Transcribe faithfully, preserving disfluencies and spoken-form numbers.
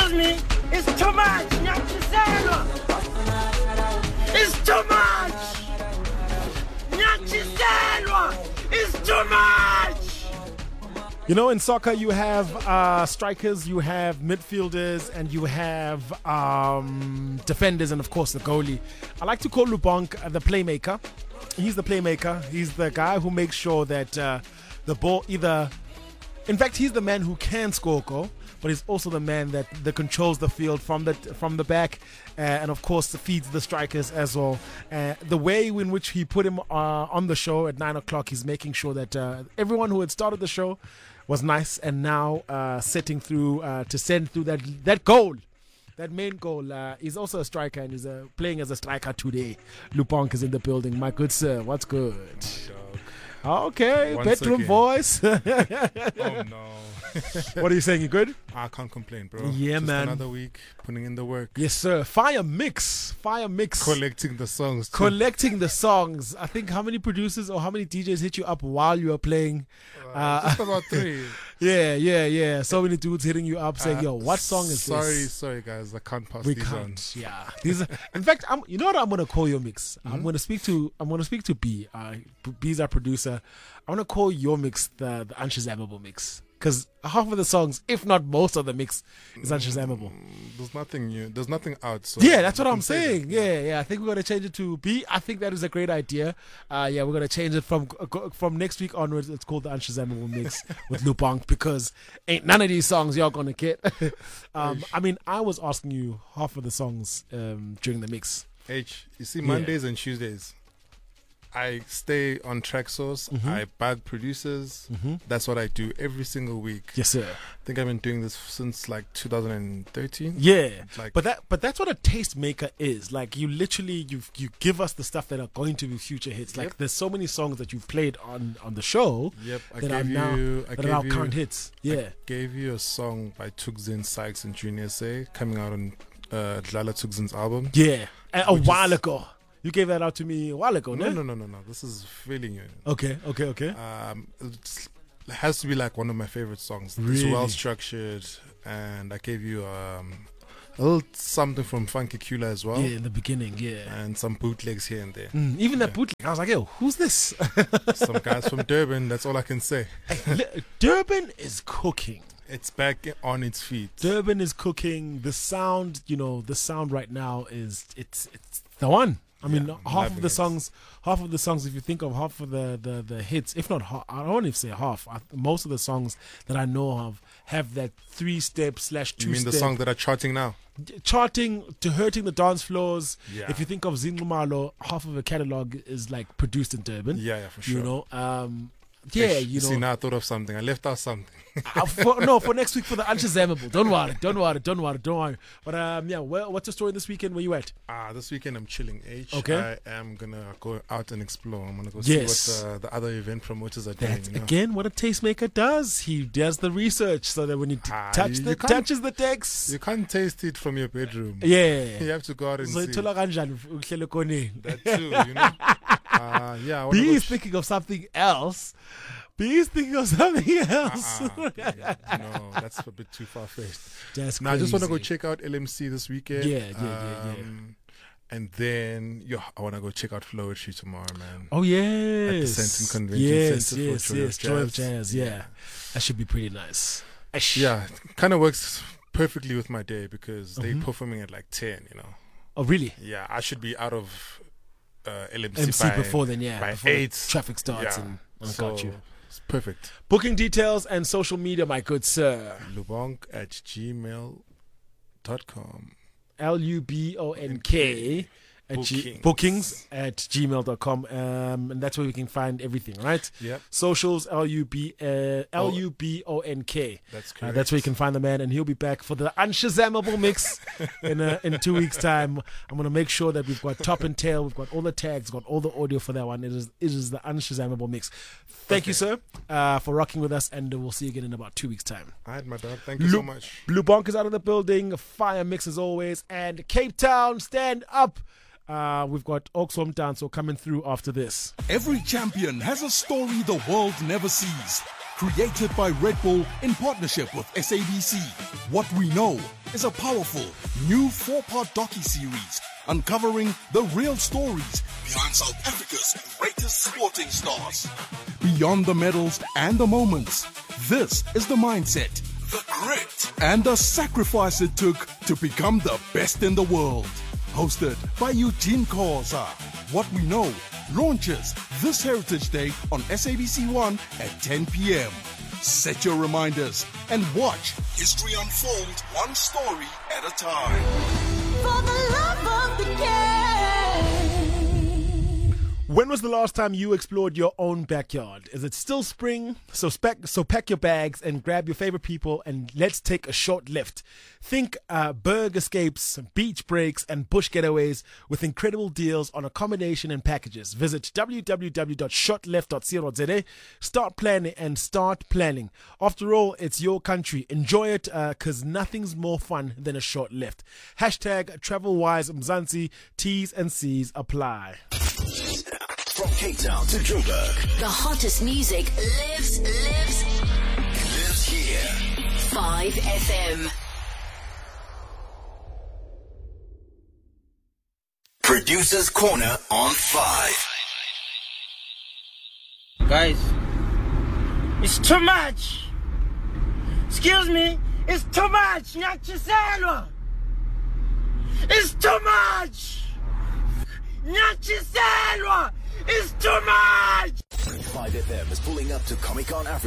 Excuse me, it's too much. Nyachiselwa. It's too much. Nyachiselwa. It's too much. You know, in soccer, you have uh, strikers, you have midfielders, and you have um, defenders, and of course the goalie. I like to call Lubonk uh, the playmaker. He's the playmaker. He's the guy who makes sure that uh, the ball either... In fact, he's the man who can score a goal, but he's also the man that, that controls the field from the from the back, uh, and of course feeds the strikers as well. Uh, the way in which he put him uh, on the show at nine o'clock, he's making sure that uh, everyone who had started the show was nice, and now uh, setting through uh, to send through that that goal. That main goal. Uh, he's also a striker, and he's uh, playing as a striker today. Lubonk is in the building. My good sir, what's good? Okay, Once bedroom again. voice. Oh no. What are you saying? You good? I can't complain, bro. Yeah, Just man. Another week, putting in the work. Yes, sir. Fire mix. Fire mix. Collecting the songs. Too. Collecting the songs. I think how many producers or how many D Js hit you up while you were playing? Uh, just about three. Yeah, yeah, yeah. So many dudes hitting you up saying, Uh, "Yo, what song is sorry, this?" Sorry, guys. I can't pass We these can't. on. Yeah. These. Are, in fact, I'm. You know what? I'm gonna call your mix. I'm Mm-hmm. gonna speak to. I'm gonna speak to B. Uh, B's our producer. I'm gonna call your mix the the Unshazamable mix, because half of the songs, if not most of the mix, is Unshazamable. Mm, There's nothing new. There's nothing out. So Yeah, that's what you I'm can say saying. that. Yeah, yeah. I think we're gonna change it to B. I think that is a great idea. Uh, yeah, we're gonna change it from from next week onwards. It's called the Unshazamable mix with Lubonk, because ain't none of these songs y'all gonna get. um, I mean, I was asking you half of the songs um, during the mix. H, you see, Yeah. Mondays and Tuesdays, I stay on track source. Mm-hmm. I bag producers. That's what I do every single week. Yes, sir. I think I've been doing this since like two thousand thirteen. Yeah, Like- but that but that's what a tastemaker is. Like, you literally you you give us the stuff that are going to be future hits. Like, Yep. there's so many songs that you've played on on the show Yep, I that are gave now you. I that are gave now you. current hits. Yeah. Gave you a song by Tugzin Sykes and Junior Say coming out on uh, Dlala Tugzin's album. Yeah, a, a Which while is- ago. You gave that out to me a while ago, No, no? no, no, no, no. This is feeling you. Okay, okay, okay. Um, it's, it has to be like one of my favorite songs. It's Really? well structured, and I gave you um, a little something from Funky Kula as well, Yeah, in the beginning, yeah. and some bootlegs here and there. Mm, even that bootleg, I was like, yo, who's this? Some guys from Durban. That's all I can say. Li- Durban is cooking. It's back on its feet. Durban is cooking. The sound, you know, the sound right now is it's it's the one. I mean, Yeah, I'm half of loving the it. songs, half of the songs. If you think of half of the the, the hits, if not, half, I don't even say half. I, most of the songs that I know of have that three step slash two You mean step the songs that are charting now? charting to hurting the dance floors. Yeah. If you think of Zinqumalo, half of the catalog is like produced in Durban. Yeah, yeah, for sure. You know, um, yeah, Ish, you See, know. now I thought of something. I left out something. uh, for, no, for next week for the Unshazamable. Don't worry, don't worry, don't worry, don't worry. But um, yeah, well, what's your story this weekend? Where you at? Ah, this weekend I'm chilling. H. Okay. I am gonna go out and explore. I'm gonna go Yes. see what uh, the other event promoters are doing. That's You know? again what a tastemaker does. He does the research so that when he t- Ah, touch you- the you can't- touches the text. You can't taste it from your bedroom. Yeah. You have to go out and So see. ithola kanjani uhlele koneni? That too, you know. uh, yeah. I wanna B go is sh- thinking of something else. B is thinking of something else. Ah, yeah, no, that's a bit too far fetched. That's Now I just want to go crazy. check out L M C this weekend. Yeah, yeah, yeah, yeah. Um, And then yo, I want to go check out Flowetry tomorrow, man. Oh yes, Centre Convention yes, Centre for yes, Joy of yes, Joy of Jazz. Jazz. Yeah. Yeah. That should be pretty nice. Ash. Yeah, kind of works perfectly with my day because Mhm. they're performing at like ten. You know. Oh really? Yeah, I should be out of uh, L M C, M C by, before then, yeah. by before the eight. traffic starts Yeah. and I so got you. it's perfect. Booking details and social media, my good sir. Lubonk at gmail dot com. L U B O N K at G- Bookings. bookings at gmail dot com. Um, and that's where we can find everything, right? Yep, Socials, L U B, uh, L U B O N K. that's Uh, correct. that's where you can find the man, and he'll be back for the Unshazamable mix in uh, in two weeks' time. I'm gonna make sure that we've got top and tail, we've got all the tags, got all the audio for that one. It is it is the Unshazamable mix. Thank you, sir, uh, for rocking with us, and we'll see you again in about two weeks' time. All right, my dog. Thank you so Lu- much. Blue Bonk is out of the building. Fire mix as always, and Cape Town, stand up. Uh, we've got Oxfam Danso coming through after this. Every champion has a story the world never sees. created by Red Bull in partnership with S A B C. What We Know is a powerful new four-part docu-series uncovering the real stories behind South Africa's greatest sporting stars. Beyond the medals and the moments, this is the mindset, the grit, and the sacrifice it took to become the best in the world. Hosted by Eugene Koza. What We Know launches this Heritage Day on S A B C one at ten p.m. Set your reminders and watch history unfold one story at a time. For the love of the game. When was the last time you explored your own backyard? Is it still spring? So, spec- so pack your bags and grab your favorite people and let's take a short lift. Think uh, Berg escapes, beach breaks and bush getaways with incredible deals on accommodation and packages. Visit w w w dot short lift dot co dot z a. Start planning and start planning. After all, it's your country. Enjoy it because uh, nothing's more fun than a short lift. Hashtag TravelWise Mzansi. T's and C's apply. From Cape Town to Joburg, The hottest music lives, lives, lives here. five F M. Producer's Corner on five. Guys, it's too much. Excuse me, it's too much. Nyachiselwa. It's too much. Nyachiselwa. It's too much. five F M is pulling up to Comic Con Africa.